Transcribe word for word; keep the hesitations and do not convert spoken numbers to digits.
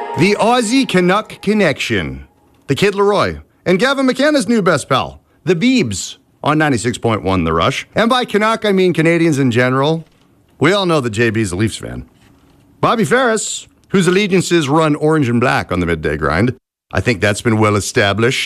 The Aussie Canuck Connection. The Kid Leroy. And Gavin McKenna's new best pal. The Beebs. On ninety-six point one The Rush. And by Canuck, I mean Canadians in general. We all know that J B's a Leafs fan. Bobby Ferris, whose allegiances run orange and black on the midday grind. I think that's been well established.